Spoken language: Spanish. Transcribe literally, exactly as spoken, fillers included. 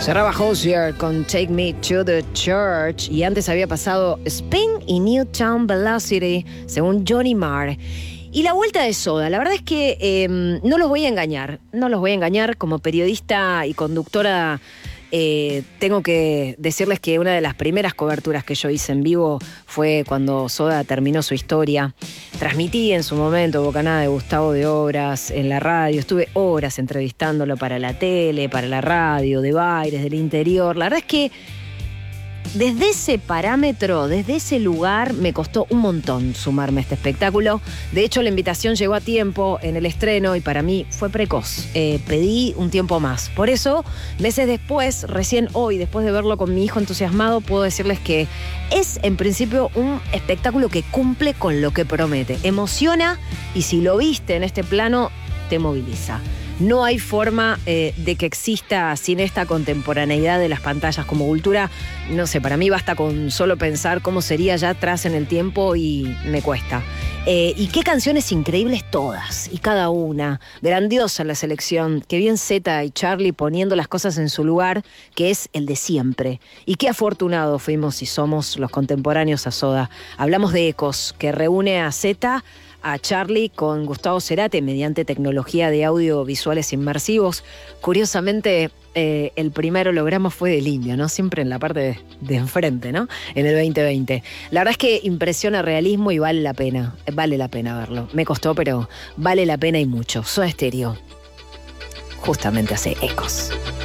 Cerraba Hozier con Take Me to the Church y antes había pasado Spin y Newtown Velocity, según Johnny Marr. Y la vuelta de Soda, la verdad es que eh, no los voy a engañar, no los voy a engañar. Como periodista y conductora eh, tengo que decirles que una de las primeras coberturas que yo hice en vivo fue cuando Soda terminó su historia. Transmití en su momento Bocanada de Gustavo de Obras en la radio, estuve horas entrevistándolo para la tele, para la radio, de Baires, del interior. La verdad es que desde ese parámetro, desde ese lugar, me costó un montón sumarme a este espectáculo. De hecho, la invitación llegó a tiempo en el estreno y para mí fue precoz. Eh, pedí un tiempo más. Por eso, meses después, recién hoy, después de verlo con mi hijo entusiasmado, puedo decirles que es, en principio, un espectáculo que cumple con lo que promete. Emociona y si lo viste en este plano, te moviliza. No hay forma eh, de que exista sin esta contemporaneidad de las pantallas como cultura. No sé, para mí basta con solo pensar cómo sería ya atrás en el tiempo y me cuesta. Eh, y qué canciones increíbles todas, y cada una. Grandiosa la selección. Qué bien Zeta y Charlie poniendo las cosas en su lugar, que es el de siempre. Y qué afortunados fuimos y somos los contemporáneos a Soda. Hablamos de Ecos, que reúne a Zeta, a Charlie con Gustavo Cerati mediante tecnología de audiovisuales inmersivos. Curiosamente, eh, el primer holograma fue del Indio, ¿no? Siempre en la parte de, de enfrente, ¿no? En el veinte veinte. La verdad es que impresiona realismo y vale la pena. Vale la pena verlo. Me costó, pero vale la pena y mucho. Soda Stereo justamente hace Ecos.